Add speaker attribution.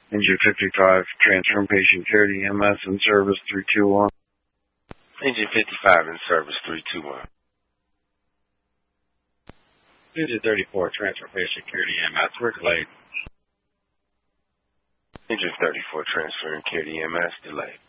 Speaker 1: Engine 55, transferring patient care to EMS in service 321.
Speaker 2: Engine 55 in service 321.
Speaker 1: Engine 34, transfer patient care to EMS. We're delayed.
Speaker 2: Engine 34, transferring care to EMS, delayed.